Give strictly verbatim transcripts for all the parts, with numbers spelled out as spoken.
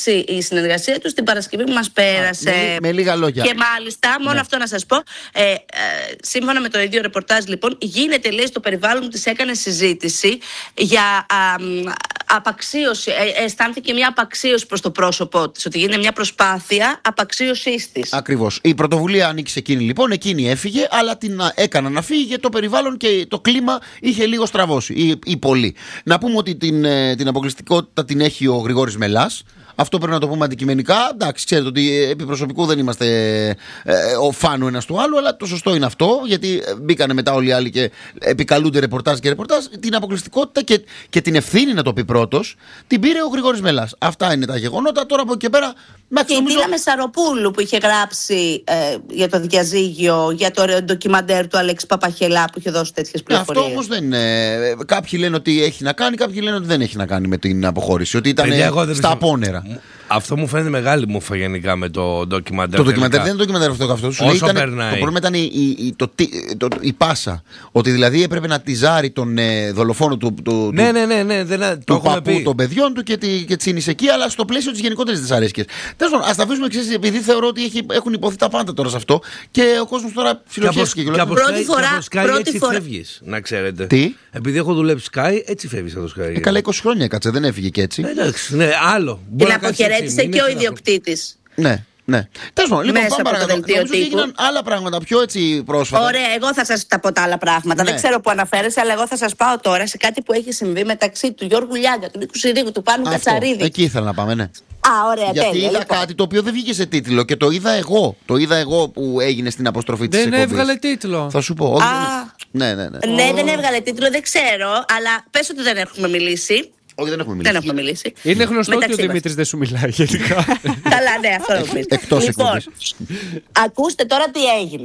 ανοίξει η συνεργασία τους την Παρασκευή που μας πέρασε. Α, με, με λίγα λόγια. Και μάλιστα, μόνο ναι. αυτό να σας πω, ε, ε, σύμφωνα με το ίδιο ρεπορτάζ, λοιπόν, γίνεται, λέει, στο περιβάλλον της έκανε συζήτηση για α, απαξίωση. Ε, αισθάνθηκε μια απαξίωση προς το πρόσωπό της, ότι γίνεται μια προσπάθεια απαξίωσής της. Ακριβώς. Η πρωτοβουλία ανοίξει εκείνη, λοιπόν, εκείνη έφυγε, αλλά την έκανα να φύγει γιατί το περιβάλλον και το κλίμα είχε λίγο στραβώσει ή, ή πολύ. Να πούμε ότι την, την αποκλειστικότητα την έχει ο Γρηγόρης Μελάς. Αυτό πρέπει να το πούμε αντικειμενικά. Εντάξει, ξέρετε ότι επί προσωπικού δεν είμαστε ε, ο φάνου ένας του άλλου, αλλά το σωστό είναι αυτό, γιατί μπήκανε μετά όλοι οι άλλοι και επικαλούνται ρεπορτάζ και ρεπορτάζ. Την αποκλειστικότητα και, και την ευθύνη, να το πει πρώτος, την πήρε ο Γρηγόρης Μελάς. Αυτά είναι τα γεγονότα. Τώρα από εκεί και πέρα. Και νομίζω... η Τίνα Μεσαροπούλου που είχε γράψει ε, για το διαζύγιο, για το ντοκιμαντέρ του Αλέξη Παπαχελά που είχε δώσει τέτοιες πληροφορίες. Αυτό όμως δεν είναι. Κάποιοι λένε ότι έχει να κάνει, κάποιοι λένε ότι δεν έχει να κάνει με την αποχώρηση. Ότι ήταν στα απόνερα. Αυτό μου φαίνεται μεγάλη μούφα γενικά με το ντοκιμαντέρ. Το ντοκιμαντέρ δεν είναι το ντοκιμαντέρ αυτό. αυτό. Σου λέει, ήταν, το πρόβλημα ήταν η, η, η, το, το, το, η πάσα. Ότι δηλαδή έπρεπε να τυζάρει τον ε, δολοφόνο του, του, ναι, ναι, ναι, ναι, δεν, του παππού των παιδιών του και, τη, και τσίνησε εκεί, αλλά στο πλαίσιο της γενικότερης δυσαρέσκειας. Τέλος πάντων, ας τα αφήσουμε εξής, επειδή θεωρώ ότι έχει, έχουν υποθεί τα πάντα τώρα σε αυτό και ο κόσμος τώρα φιλοχέστηκε. Πρώτη φορά. Έτσι φεύγεις, να ξέρετε. Τι? Επειδή έχω δουλέψει Sky, έτσι φεύγεις από το Sky. Ε, καλά, είκοσι χρόνια έκατσε, δεν έφυγε και έτσι. Εντάξει, ναι, άλλο. Την αποχαιρέτησε και ο ιδιοκτήτης. Ναι. Ναι. Τέλος πάντων, λοιπόν, πάμε παρακάτω. Νομίζω ότι έγιναν άλλα πράγματα πιο έτσι πρόσφατα. Ωραία, εγώ θα σας τα πω τα άλλα πράγματα. Ναι. Δεν ξέρω που αναφέρεσαι, αλλά εγώ θα σας πάω τώρα σε κάτι που έχει συμβεί μεταξύ του Γιώργου Λιάγκα, του Νίκου Συρίγου, του Πάνου Κατσαρίδη. Εκεί ήθελα να πάμε, ναι. Α, ωραία, γιατί τέλεια, είδα λοιπόν. κάτι το οποίο δεν βγήκε σε τίτλο και το είδα εγώ. Το είδα εγώ που έγινε στην αποστροφή της εκπομπής. Δεν έβγαλε τίτλο. Θα σου πω. Όχι, ναι, ναι, ναι. Ναι, δεν έβγαλε τίτλο, δεν ξέρω, αλλά πες ότι δεν έχουμε μιλήσει. Όχι, δεν έχουμε μιλήσει. Δεν έχουμε μιλήσει. Είναι γνωστό ότι ο Δημήτρης δεν σου μιλάει γενικά. Καλά, ναι, αυτό το πεις. Εκτός λοιπόν, εκπομπής. Ακούστε τώρα τι έγινε.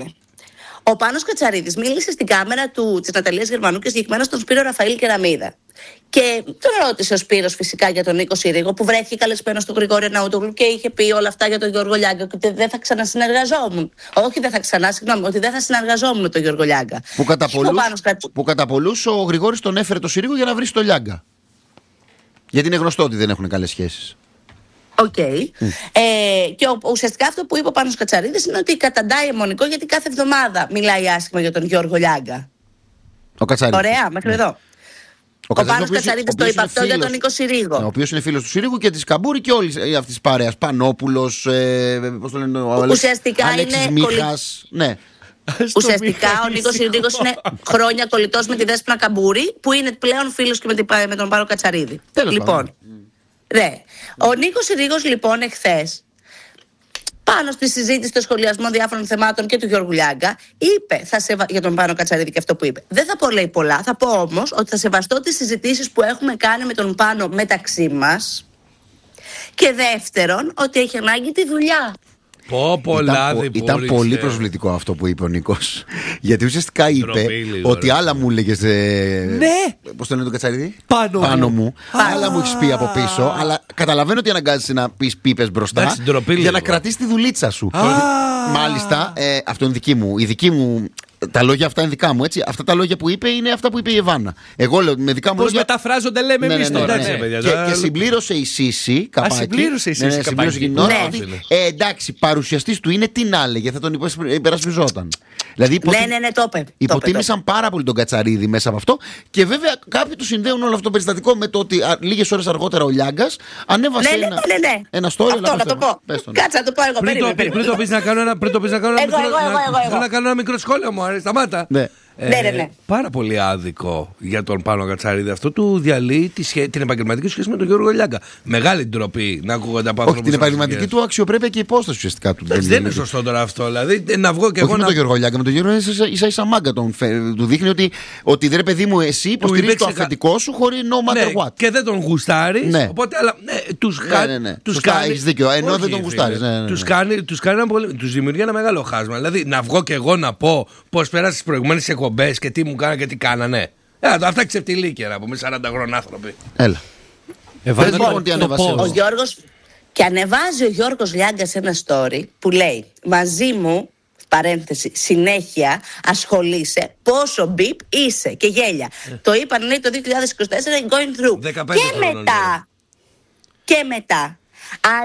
Ο Πάνος Κατσαρίδης μίλησε στην κάμερα του, της Ναταλίας Γερμανού και συγκεκριμένα στον Σπύρο Ραφαήλ Κεραμίδα. Και τον ρώτησε ο Σπύρος φυσικά για τον Νίκο Συρίγο, που βρέθηκε καλεσμένο στον Γρηγόρη Αρναούτογλου και είχε πει όλα αυτά για τον Γιώργο Λιάγκα και ότι δεν θα ξανασυνεργαζόμουν. Όχι, δεν θα ξανά, συγγνώμη, ότι δεν θα συνεργαζόμουν με τον Γιώργο Λιάγκα. Που κατά πολλούς, που κατά πολλούς ο Γρηγόρης τον έφερε το Συρίγο για να βρει το Λιάγκα. Γιατί είναι γνωστό ότι δεν έχουν καλές σχέσεις. Οκ. Okay. Mm. Ε, και ο, ουσιαστικά αυτό που είπε ο Πάνος Κατσαρίδης είναι ότι καταντάει αιμονικό γιατί κάθε εβδομάδα μιλάει άσχημα για τον Γιώργο Λιάγκα. Ο Κατσαρίδης. Ωραία, μέχρι mm. εδώ. Ο, ο Πάνος Κατσαρίδης το είπε αυτό για τον Νίκο Συρίγο. Ο οποίος είναι φίλος του Συρίγου και της Καμπούρη και όλη αυτή τη παρέα. Πανόπουλος, ε, πώς το λένε, ο ουσιαστικά Αλέξης είναι Μίχας. Ναι. Ουσιαστικά ο Νίκος Συρίγος είναι χρόνια κολλητός με τη Δέσποινα Καμπούρη, που είναι πλέον φίλος και με τον Πάνο Κατσαρίδη. Τέλος λοιπόν, πάντων. ναι. Ο Νίκος Συρίγος λοιπόν εχθές, πάνω στη συζήτηση των σχολιασμών διάφορων θεμάτων και του Γιώργου Λιάγκα, είπε θα σεβα... για τον Πάνο Κατσαρίδη και αυτό που είπε. Δεν θα πω λέει πολλά, θα πω όμως ότι θα σεβαστώ τις συζητήσεις που έχουμε κάνει με τον Πάνο μεταξύ μας. Και δεύτερον, ότι έχει ανάγκη τη δουλειά. Πω, πολλά ήταν, ήταν πολύ προσβλητικό αυτό που είπε ο Νίκος. Γιατί ουσιαστικά είπε λίγο, ότι ρε. Άλλα μου έλεγες. Ε, ναι! Πώς το λένε το Κατσαρίδη? Πάνω, Πάνω μου. Α, άλλα μου έχεις πει από πίσω. Αλλά καταλαβαίνω ότι αναγκάζεσαι να πεις πίπες μπροστά. Εντάξει, για λίγο. να κρατήσεις τη δουλίτσα σου. Α. Μάλιστα, ε, αυτό είναι δική μου. Η δική μου. Τα λόγια αυτά είναι δικά μου, έτσι. Αυτά τα λόγια που είπε είναι αυτά που είπε η Εβάνα. Εγώ λέω με δικά μου πώς λόγια. Πώς μεταφράζονται, λέμε ναι, εμείς ναι, ναι, τώρα. ναι, ναι. Και, και συμπλήρωσε η Σύση καπάκι. Α, συμπλήρωσε η Σύση. Ναι, ναι, καπάκι. Ναι. Ότι, ε, εντάξει, παρουσιαστής του είναι, τι να έλεγε, θα τον υπερασπιζόταν. Δηλαδή, υποτι... ναι, ναι, ναι, το είπε. Υποτίμησαν πάρα πολύ τον Κατσαρίδη μέσα από αυτό. Και βέβαια κάποιοι του συνδέουν όλο αυτό το περιστατικό με το ότι λίγες ώρες αργότερα ο Λιάγκας ανέβασε ναι, ένα, ναι, ναι, ναι. ένα story. Αυτό να το πω. Κάτσε να το πω εγώ. Πριν το πεις να κάνω ένα μικρό σχόλιο μου, σταμάτα. Ε, ναι, ναι, ναι. Πάρα πολύ άδικο για τον Πάνο Κατσαρίδη. Αυτό του διαλύει τη σχέ... την επαγγελματική σχέση με τον Γιώργο Λιάγκα. Μεγάλη ντροπή να ακούγονται από ανθρώπους. Όχι, την επαγγελματική του αξιοπρέπεια και υπόσταση ουσιαστικά του. Δεν, δεν είναι σωστό τώρα αυτό. Δηλαδή να βγω και όχι εγώ. Με να... τον Γιώργο Λιάγκα, με τον Γιώργο ίσα ίσα μάγκα τον φε... του δείχνει ότι, ότι δεν ρε παιδί μου, εσύ υποστηρίζει το αφεντικό σου χωρίς no matter ναι, what. Και δεν τον γουστάρει. Ναι. Οπότε αλλά, ναι, τους ναι, ναι, ναι. Τους κάνει. Έχεις δίκιο. Ενώ όχι, δεν τον γουστάρει. Ναι, ναι, ναι. Τους κάνει, τους κάνει ένα πολύ... τους δημιουργεί ένα μεγάλο χάσμα. Δηλαδή να βγω και εγώ να πω πώς πέρασε τις προηγούμενες εκπομπές και τι μου κάνανε και τι κάνανε. Ε, αυτά ξεφτιλίκια να πούμε, σαράντα χρόνων άνθρωποι. Έλα. Λοιπόν, ο Γιώργος, και ανεβάζει ο Γιώργος Λιάγκας ένα story που λέει μαζί μου, παρένθεση, συνέχεια ασχολείσαι, πόσο μπιπ είσαι και γέλια. Ε. Το είπαν λέει το δύο χιλιάδες είκοσι τέσσερα going through. Και μετά, και μετά